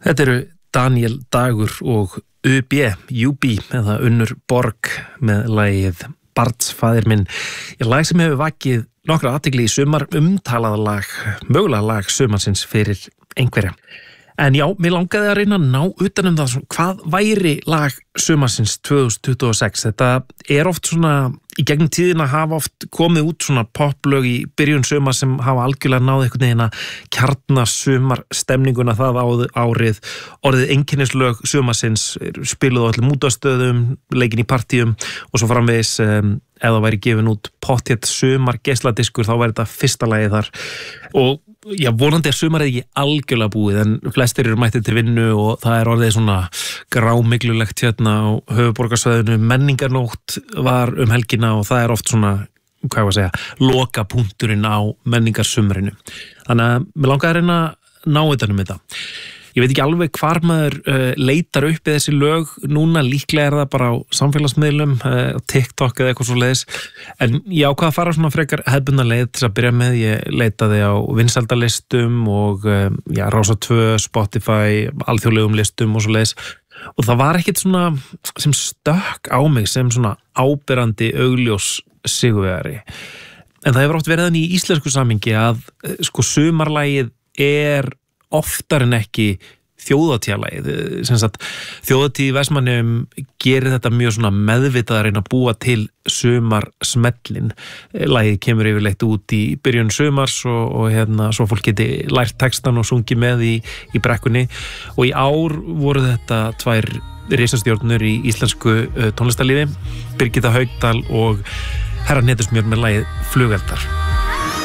Þetta eru Daniel Dagur og UB eða Unnur Borg með lagið Barnsfaðir minn. Lag sem hefur vakið nokkra athygli í sumar, umtalað lag, mögulega lag sumarsins fyrir einhverja. En já, mér langaði að reyna að ná utan það, hvað væri lag sumarsins 2026. Þetta oft svona, í gegnum tíðina hafa oft komið út svona poplög í byrjun sumar sem hafa algjörlega náð einhvern veginn að kjarna sumarstemninguna það árið. Orðið einkennislög sumarsins spiluð á öllum útastöðum, leikin í partíum og svo framvegis ef það væri gefin út pottþétt sumar geisladiskur þá væri þetta fyrsta lagið þar. Og já, vonandi sumarið ekki algjörlega búið en flestir eru mættið til vinnu og það orðið svona grámiglulegt hérna á höfuðborgarsvæðinu. Menningarnótt var helgina og það oft svona, hvað ég að segja, lokapunkturinn á menningarsumrinu. Þannig að mér langaði að reyna að ná utan þetta. Ég veit ekki alveg hvar maður leitar upp í þessi lög núna, líklega það bara á samfélagsmiðlum, TikTok eða eitthvað svo leiðis, en ég ákvað að fara svona frekar hefðbundna leið til að byrja með. Ég leitaði á vinsældalistum og Rása 2, Spotify, alþjóðlegum listum og svo leiðis og það var ekkert svona sem stökk á mig sem svona áberandi augljós sigurvegari. En það hefur oft verið í íslensku samhengi að sumarlagið oftar en ekki þjóðhátíðalagið. Sem sagt, þjóðhátíð í Vestmannaeyjum gerir þetta mjög svona meðvitað að reyna að búa til sumarsmellin. Lagið kemur yfirleitt út í byrjun sumars og svo fólk geti lært textan og sungið með í brekkunni. Og í ár voru þetta tvær risastjörnur í íslensku tónlistarlífi, Birgitta Haukdal og Herra Hnetusmjör með lagið Flugeldar.